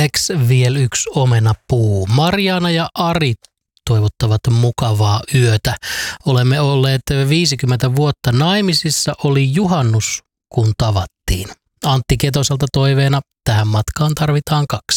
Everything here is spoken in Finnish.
Lex vielä yksi omenapuu. Marjaana ja Ari toivottavat mukavaa yötä. Olemme olleet 50 vuotta naimisissa, oli juhannus kun tavattiin. Antti Ketoselta toiveena, tähän matkaan tarvitaan 2.